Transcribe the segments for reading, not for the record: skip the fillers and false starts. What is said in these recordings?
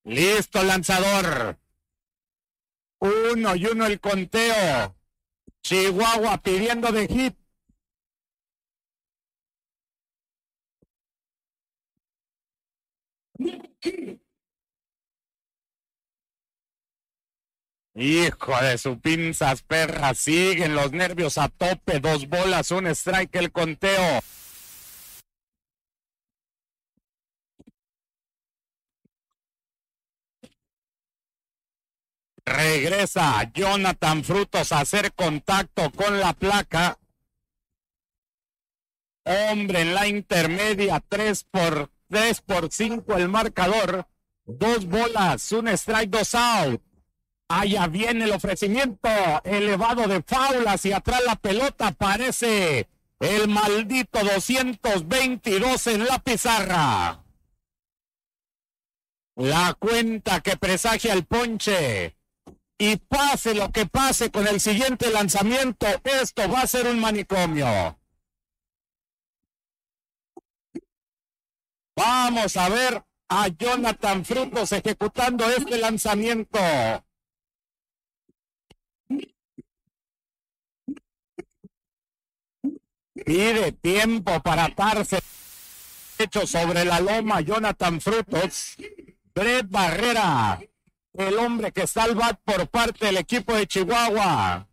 Listo, lanzador. 1-1 el conteo. Chihuahua pidiendo de hit. Hijo de su pinzas perras, siguen los nervios a tope, 2 bolas, 1 strike el conteo. Regresa Jonathan Frutos a hacer contacto con la placa. Hombre en la intermedia, 3-5 el marcador. 2 bolas, 1 strike, 2 out. Allá viene el ofrecimiento elevado de foul hacia atrás la pelota. Aparece el maldito 222 en la pizarra. La cuenta que presagia el ponche. Y pase lo que pase con el siguiente lanzamiento, esto va a ser un manicomio. Vamos a ver a Jonathan Frutos ejecutando este lanzamiento. Pide tiempo para atarse hecho sobre la loma Jonathan Frutos. Brett Barrera, el hombre que está al bat por parte del equipo de Chihuahua.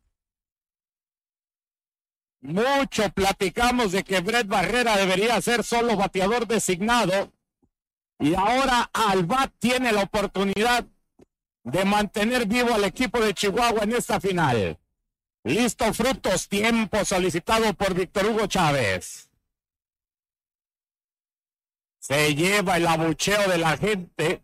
Mucho platicamos de que Brett Barrera debería ser solo bateador designado. Y ahora al bat tiene la oportunidad de mantener vivo al equipo de Chihuahua en esta final. Listo Frutos, tiempo solicitado por Víctor Hugo Chávez. Se lleva el abucheo de la gente.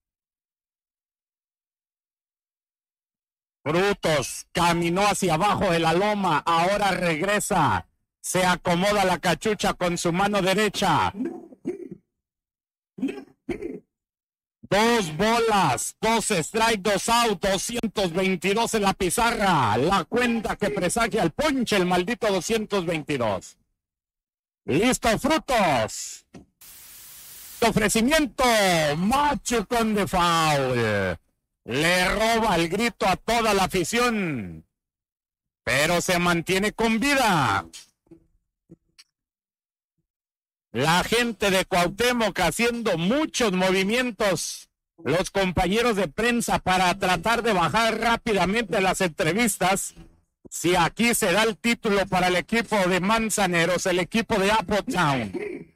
Frutos caminó hacia abajo de la loma, ahora regresa. Se acomoda la cachucha con su mano derecha. 2 bolas, 2 strike, 2 out, 222 en la pizarra. La cuenta que presagia el ponche, el maldito 222. Listo, Frutos. Ofrecimiento, Machucón de foul. Le roba el grito a toda la afición, pero se mantiene con vida. La gente de Cuauhtémoc haciendo muchos movimientos, los compañeros de prensa para tratar de bajar rápidamente las entrevistas. Si aquí se da el título para el equipo de Manzaneros, el equipo de Appletown.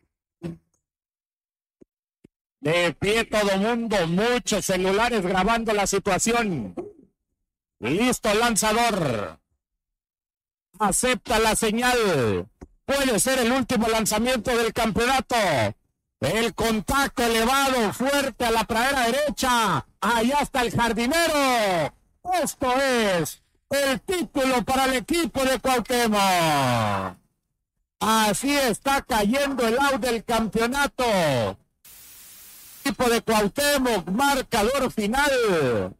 De pie todo mundo, muchos celulares grabando la situación. Listo lanzador. Acepta la señal. Puede ser el último lanzamiento del campeonato. El contacto elevado, fuerte a la pradera derecha. Allá está el jardinero. Esto es el título para el equipo de Cuauhtémoc. Así está cayendo el out del campeonato. Equipo de Cuauhtémoc, marcador final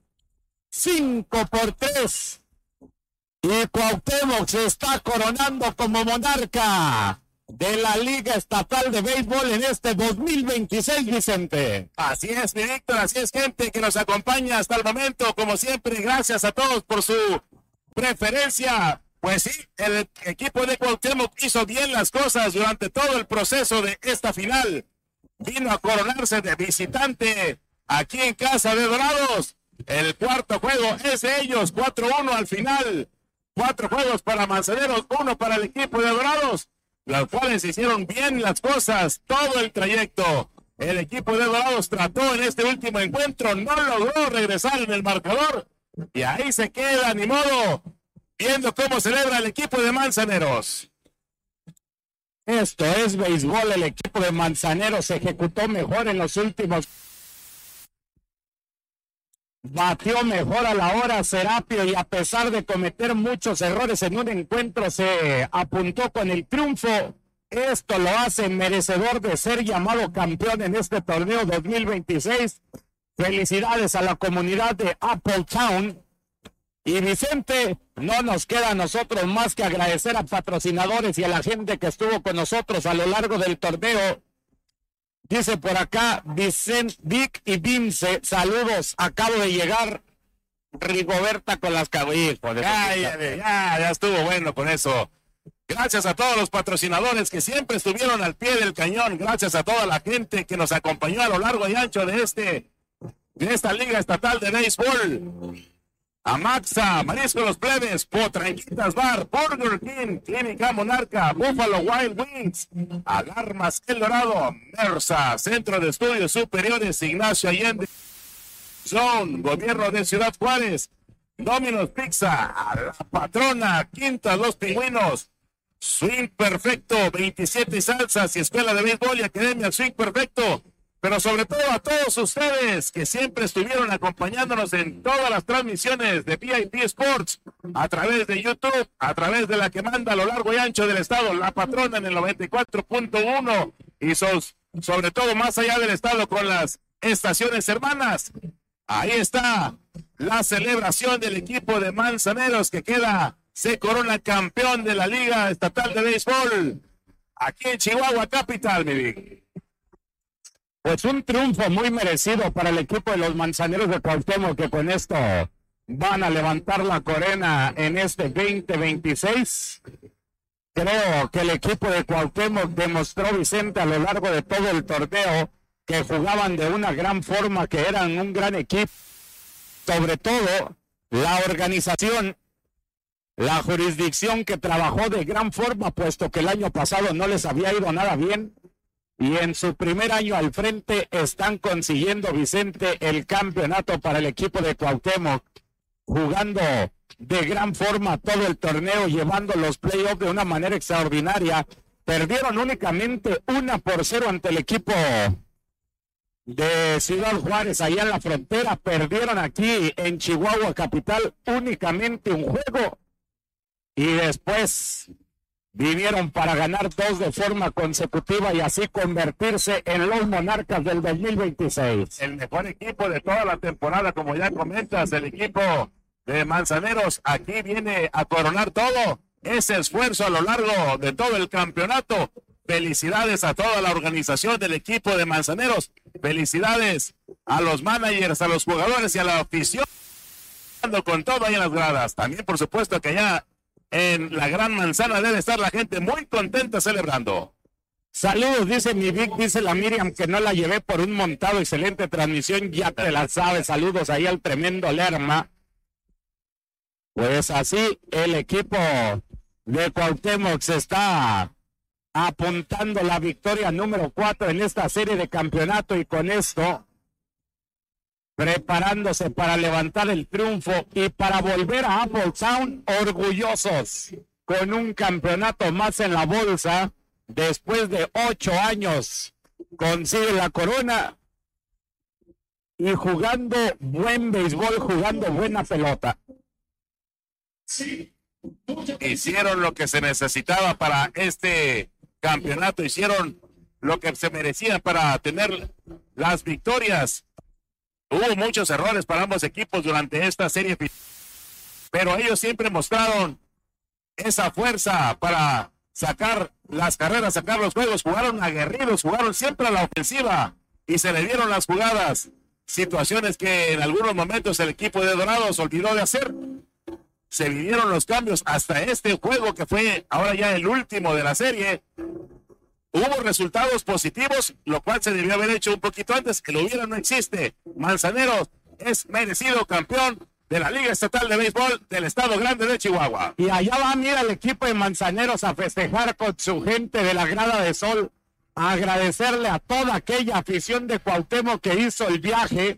5-3 y Cuauhtémoc se está coronando como monarca de la Liga Estatal de Béisbol en este 2026, Vicente. Así es, mi Víctor, así es, gente que nos acompaña hasta el momento, como siempre, gracias a todos por su preferencia. Pues sí, el equipo de Cuauhtémoc hizo bien las cosas durante todo el proceso de esta final. Vino a coronarse de visitante aquí en casa de Dorados. El cuarto juego es de ellos, 4-1 al final. 4 juegos para Manzaneros, 1 para el equipo de Dorados, los cuales hicieron bien las cosas todo el trayecto. El equipo de Dorados trató en este último encuentro, no logró regresar en el marcador y ahí se queda, ni modo, viendo cómo celebra el equipo de Manzaneros. Esto es béisbol, el equipo de Manzaneros se ejecutó mejor en los últimos. Batió mejor a la hora Serapio y a pesar de cometer muchos errores en un encuentro se apuntó con el triunfo. Esto lo hace merecedor de ser llamado campeón en este torneo 2026. Felicidades a la comunidad de Appletown. Y Vicente, no nos queda a nosotros más que agradecer a patrocinadores y a la gente que estuvo con nosotros a lo largo del torneo. Dice por acá Vic y Vince, saludos, acabo de llegar. Rigoberta con las cabellas. Ya estuvo bueno con eso. Gracias a todos los patrocinadores que siempre estuvieron al pie del cañón. Gracias a toda la gente que nos acompañó a lo largo y ancho de esta Liga Estatal de Béisbol. A Maxa, Marisco Los Plebes, Potranquitas Bar, Burger King, Clínica Monarca, Buffalo Wild Wings, Alarmas El Dorado, Mersa, Centro de Estudios Superiores Ignacio Allende, Zone, Gobierno de Ciudad Juárez, Domino's Pizza, La Patrona, Quinta Los Pingüinos, Swing Perfecto, 27 Salsas y Escuela de Béisbol y Academia Swing Perfecto. Pero sobre todo a todos ustedes que siempre estuvieron acompañándonos en todas las transmisiones de VIP Sports, a través de YouTube, a través de la que manda a lo largo y ancho del estado, La Patrona en el 94.1 y sobre todo más allá del estado con las estaciones hermanas. Ahí está la celebración del equipo de Manzaneros que se corona campeón de la Liga Estatal de Béisbol aquí en Chihuahua Capital, mi Vic. Pues un triunfo muy merecido para el equipo de los Manzaneros de Cuauhtémoc, que con esto van a levantar la corona en este 2026. Creo que el equipo de Cuauhtémoc demostró, Vicente, a lo largo de todo el torneo, que jugaban de una gran forma, que eran un gran equipo. Sobre todo, la organización, la jurisdicción que trabajó de gran forma, puesto que el año pasado no les había ido nada bien. Y en su primer año al frente están consiguiendo, Vicente, el campeonato para el equipo de Cuauhtémoc, jugando de gran forma todo el torneo, llevando los playoffs de una manera extraordinaria. Perdieron únicamente 1-0 ante el equipo de Ciudad Juárez, allá en la frontera. Perdieron aquí en Chihuahua Capital únicamente un juego. Y después vinieron para ganar 2 de forma consecutiva y así convertirse en los Monarcas del 2026. El mejor equipo de toda la temporada, como ya comentas, el equipo de Manzaneros aquí viene a coronar todo ese esfuerzo a lo largo de todo el campeonato. Felicidades a toda la organización del equipo de Manzaneros. Felicidades a los managers, a los jugadores y a la afición. Con todo ahí en las gradas. También, por supuesto, que allá en la Gran Manzana debe estar la gente muy contenta celebrando. Saludos, dice mi Vic, dice la Miriam que no la llevé por un montado, excelente transmisión, ya te la sabes. Saludos ahí al tremendo Lerma. Pues así el equipo de Cuauhtémoc se está apuntando la victoria número 4 en esta serie de campeonato, y con esto preparándose para levantar el triunfo y para volver a Apple Sound orgullosos con un campeonato más en la bolsa. Después de 8 años consigue la corona y jugando buen béisbol, jugando buena pelota. Hicieron lo que se necesitaba para este campeonato, hicieron lo que se merecía para tener las victorias. Hubo muchos errores para ambos equipos durante esta serie, pero ellos siempre mostraron esa fuerza para sacar las carreras, sacar los juegos. Jugaron aguerridos, jugaron siempre a la ofensiva y se le dieron las jugadas. Situaciones que en algunos momentos el equipo de Dorados olvidó de hacer. Se vivieron los cambios hasta este juego que fue ahora ya el último de la serie. Hubo resultados positivos, lo cual se debió haber hecho un poquito antes. Que lo hubiera no existe. Manzaneros es merecido campeón de la Liga Estatal de Béisbol del Estado Grande de Chihuahua. Y allá va, mira, el equipo de Manzaneros a festejar con su gente de la Grada de Sol, a agradecerle a toda aquella afición de Cuauhtémoc que hizo el viaje.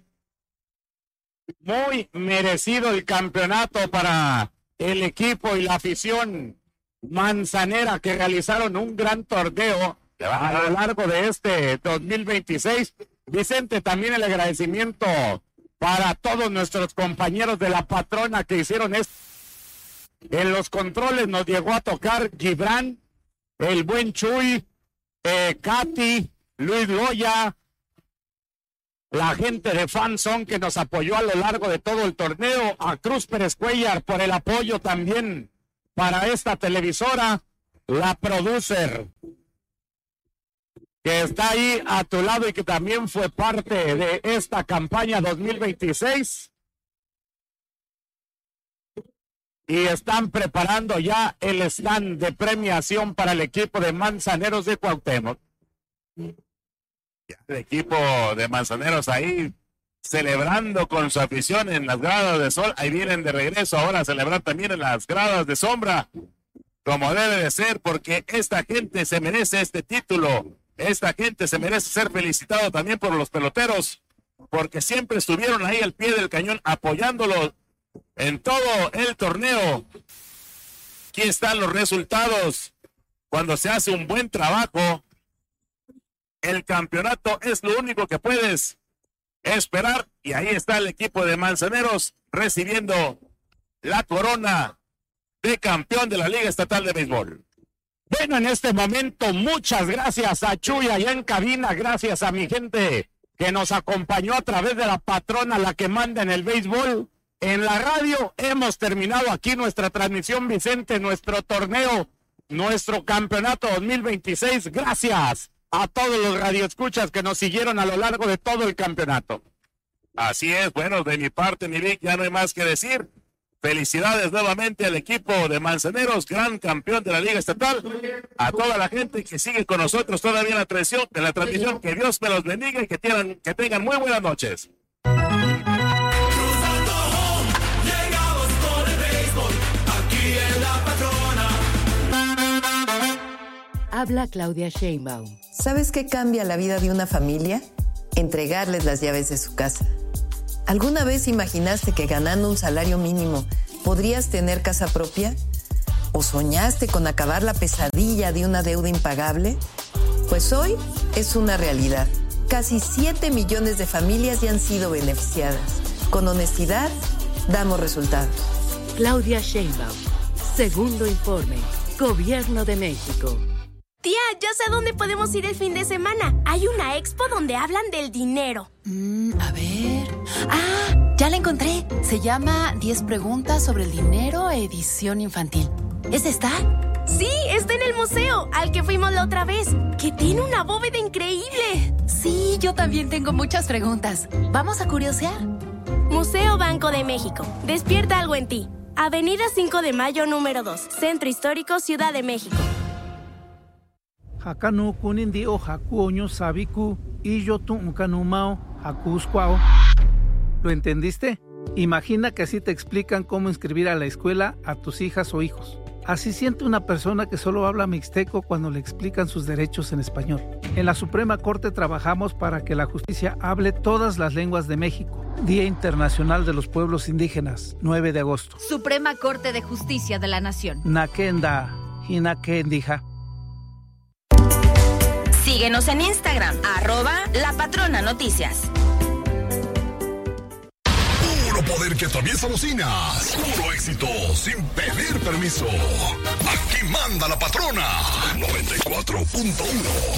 Muy merecido el campeonato para el equipo y la afición manzanera, que realizaron un gran torneo a lo largo de este 2026. Vicente, también el agradecimiento para todos nuestros compañeros de La Patrona que hicieron esto. En los controles nos llegó a tocar Gibran, el buen Chuy, Katy, Luis Loya, la gente de Fanzone que nos apoyó a lo largo de todo el torneo, a Cruz Pérez Cuellar por el apoyo también para esta televisora, la producer que está ahí a tu lado y que también fue parte de esta campaña 2026. Y están preparando ya el stand de premiación para el equipo de Manzaneros de Cuauhtémoc. El equipo de Manzaneros ahí celebrando con su afición en las gradas de sol. Ahí vienen de regreso ahora a celebrar también en las gradas de sombra, como debe de ser, porque esta gente se merece este título. Esta gente se merece ser felicitado también por los peloteros, porque siempre estuvieron ahí al pie del cañón apoyándolo en todo el torneo. Aquí están los resultados. Cuando se hace un buen trabajo, el campeonato es lo único que puedes esperar. Y ahí está el equipo de Manzaneros recibiendo la corona de campeón de la Liga Estatal de Béisbol. Bueno, en este momento, muchas gracias a Chuy allá en cabina, gracias a mi gente que nos acompañó a través de la patrona, la que manda en el béisbol. En la radio hemos terminado aquí nuestra transmisión, Vicente, nuestro torneo, nuestro campeonato 2026. Gracias a todos los radioescuchas que nos siguieron a lo largo de todo el campeonato. Así es, bueno, de mi parte, mi Vic, ya no hay más que decir. Felicidades nuevamente al equipo de Manzaneros, gran campeón de la Liga Estatal. A toda la gente que sigue con nosotros todavía en la transmisión, que Dios me los bendiga y que tengan muy buenas noches. Habla Claudia Sheinbaum. ¿Sabes qué cambia la vida de una familia? Entregarles las llaves de su casa. ¿Alguna vez imaginaste que ganando un salario mínimo podrías tener casa propia? ¿O soñaste con acabar la pesadilla de una deuda impagable? Pues hoy es una realidad. Casi 7 millones de familias ya han sido beneficiadas. Con honestidad, damos resultados. Claudia Sheinbaum. Segundo informe. Gobierno de México. Tía, ya sé a dónde podemos ir el fin de semana. Hay una expo donde hablan del dinero. A ver... ¡Ah! Ya la encontré. Se llama 10 preguntas sobre el dinero, edición infantil. ¿Es esta? Sí, está en el museo, al que fuimos la otra vez, que tiene una bóveda increíble. Sí, yo también tengo muchas preguntas. ¿Vamos a curiosear? Museo Banco de México. Despierta algo en ti. Avenida 5 de Mayo, número 2. Centro Histórico, Ciudad de México. Hakanu kunindi o hakuoño sabiku y yo tu unkanumao hakuskwao. ¿Lo entendiste? Imagina que así te explican cómo inscribir a la escuela a tus hijas o hijos. Así siente una persona que solo habla mixteco cuando le explican sus derechos en español. En la Suprema Corte trabajamos para que la justicia hable todas las lenguas de México. Día Internacional de los Pueblos Indígenas, 9 de agosto. Suprema Corte de Justicia de la Nación. Nakenda, hinakendija. Síguenos en Instagram, @LaPatronaNoticias. Puro poder que atraviesa bocinas. Puro éxito sin pedir permiso. Aquí manda la patrona. 94.1.